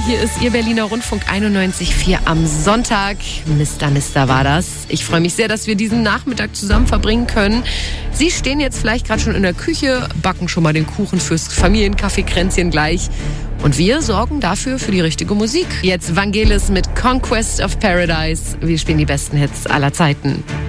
hier ist Ihr Berliner Rundfunk 91.4 am Sonntag. Mister war das. Ich freue mich sehr, dass wir diesen Nachmittag zusammen verbringen können. Sie stehen jetzt vielleicht gerade schon in der Küche, backen schon mal den Kuchen fürs Familienkaffeekränzchen gleich. Und wir sorgen dafür für die richtige Musik. Jetzt Vangelis mit Conquest of Paradise. Wir spielen die besten Hits aller Zeiten.